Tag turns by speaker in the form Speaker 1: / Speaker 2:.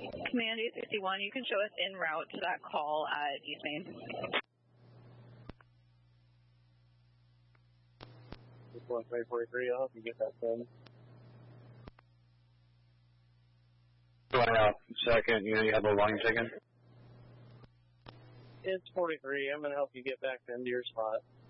Speaker 1: Command 861, you can show us en route to that call at East Main.
Speaker 2: Just 143, I'll help you get that done.
Speaker 3: Second, you have a line taken?
Speaker 2: It's 43. I'm going to help you get back into your spot.